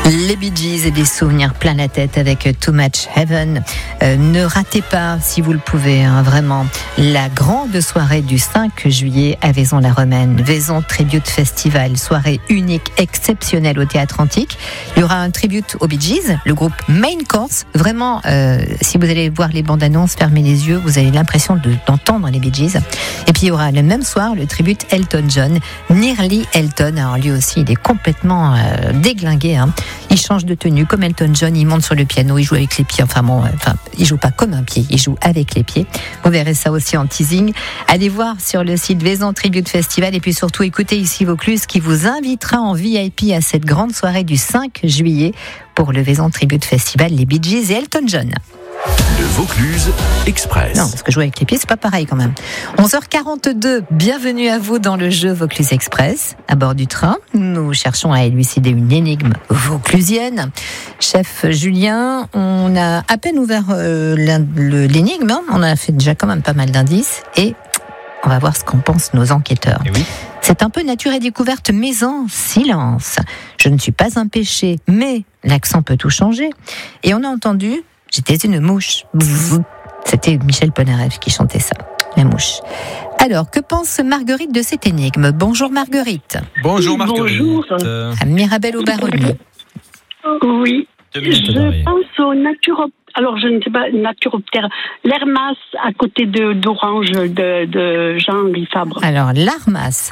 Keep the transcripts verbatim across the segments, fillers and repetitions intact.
Les Bee Gees et des souvenirs plein la tête avec Too Much Heaven. Euh, ne ratez pas, si vous le pouvez, hein, vraiment, la grande soirée du cinq juillet à Vaison-la-Romaine. Vaison Tribute Festival, soirée unique, exceptionnelle au Théâtre Antique. Il y aura un tribute aux Bee Gees, le groupe Main Course. Vraiment, euh, si vous allez voir les bandes annonces, fermez les yeux, vous avez l'impression de, d'entendre les Bee Gees. Et puis il y aura le même soir le tribute Elton John, Nearly Elton. Alors lui aussi, il est complètement euh, déglingué, hein. Il change de tenue comme Elton John, il monte sur le piano, il joue avec les pieds, enfin bon, enfin, il joue pas comme un pied, il joue avec les pieds. Vous verrez ça aussi en teasing. Allez voir sur le site Vaison Tribute Festival et puis surtout écoutez ici Vaucluse qui vous invitera en V I P à cette grande soirée du cinq juillet pour le Vaison Tribute Festival, les Bee Gees et Elton John. Le Vaucluse Express. Non, parce que jouer avec les pieds, c'est pas pareil quand même. onze heures quarante-deux, bienvenue à vous dans le jeu Vaucluse Express. À bord du train, nous cherchons à élucider une énigme vauclusienne. Chef Julien, on a à peine ouvert euh, l'énigme, hein. On a fait déjà quand même pas mal d'indices et on va voir ce qu'en pensent nos enquêteurs. Et oui. C'est un peu nature et découverte, mais en silence. Je ne suis pas un péché, mais l'accent peut tout changer. Et on a entendu... J'étais une mouche. C'était Michel Polnareff qui chantait ça, la mouche. Alors, que pense Marguerite de cette énigme ? Bonjour Marguerite. Bonjour Marguerite. Bonjour. À Mirabel au Baronnie. Oui, Deux minutes je d'arrêt. pense au naturoptère. Alors, je ne sais pas, naturoptère. L'Hermas à côté de, d'Orange de, de Jean-Henri Fabre. Alors, l'Armas.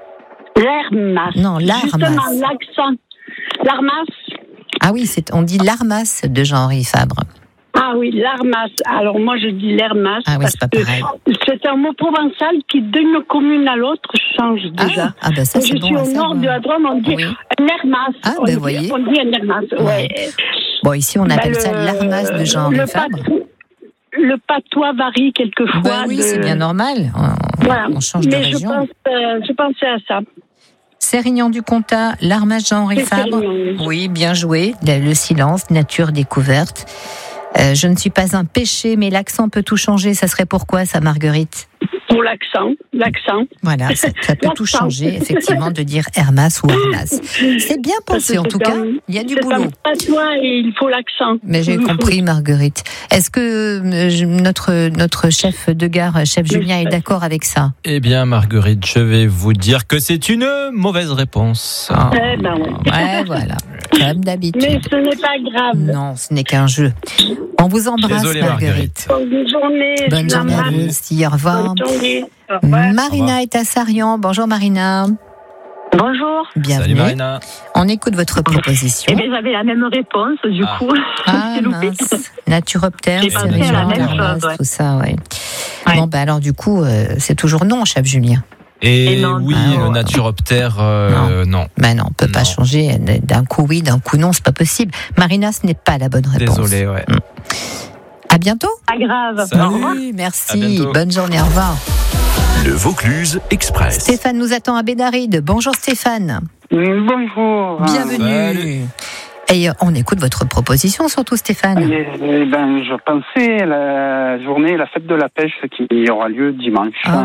L'Hermas. Non, l'Armas. Justement, l'accent. L'Armas. Ah oui, c'est, on dit l'Armas de Jean-Henri Fabre. Ah oui, l'Armas. Alors, moi, je dis l'Hermas. Ah oui, parce c'est pas que pareil. c'est un mot provençal qui, d'une commune à l'autre, change déjà. Ah, ah ben ça, Moi, c'est je bon suis à au savoir. nord de la Drôme, on dit Oui. un Hermas. Ah, on ben dit, voyez. On dit un Hermas, ouais. Ouais. Bon, ici, on appelle Ben, ça le- l'Armas de Jean-Henri le Fabre. pat- Le patois varie quelquefois. Ben oui, de- c'est bien normal. On, Voilà. on change de Mais je, région. pense, euh, je pensais à ça. Sérignan-du-Comtat, l'Armas Jean-Henri C'est Fabre. Sérignan. Oui, bien joué. Le, le silence, nature découverte. Euh, je ne suis pas un péché, mais l'accent peut tout changer. Ça serait pourquoi, ça, Marguerite ? Pour l'accent. L'accent. Voilà, ça, ça peut tout L'accent. changer, effectivement, de dire Hermas ou Armas. C'est bien pensé, en tout cas. Il y a du C'est boulot. un patois et il faut l'accent. Mais j'ai compris, Marguerite. Est-ce que euh, je- notre, notre chef de gare, chef Julien, est d'accord avec ça ? Eh bien Marguerite, je vais vous dire que c'est une mauvaise réponse. Ah. Eh ben ouais. Ouais, voilà. Comme Mais d'habitude. ce n'est pas grave. Non, ce n'est qu'un jeu. On vous embrasse, Désolé, Marguerite. Bonne journée. Bonne je journée à l'embrasse. vous aussi. Au revoir. Bonne journée. Au revoir. Marina est à Sarian. Bonjour, Marina. Bonjour. Salut Bienvenue. Marina. On écoute votre proposition. Eh bien, j'avais la même réponse, du Ah. coup. Ah J'ai loupé. mince, naturoptère, J'ai pensé Sérignan, à la même Hermas, chose, ouais. tout ça, ouais. Ouais. Bon, bah alors du coup, euh, c'est toujours non, chef Julien. Et, Et non. oui, Ah, le ouais. naturoptère, euh, non. Ben non, on peut pas Non. changer d'un coup oui, d'un coup non, c'est pas possible. Marina, ce n'est pas la bonne réponse. Désolé, ouais. À bientôt. Pas grave. Salut. Au revoir. Oui, À merci. bientôt. Bonne journée, au revoir. Le Vaucluse Express. Stéphane nous attend à Bédaride. Bonjour Stéphane. Bonjour. Bienvenue. Salut. Et euh, on écoute votre proposition surtout Stéphane. Eh, eh ben, je pensais à la journée, la fête de la pêche qui aura lieu dimanche. Ah.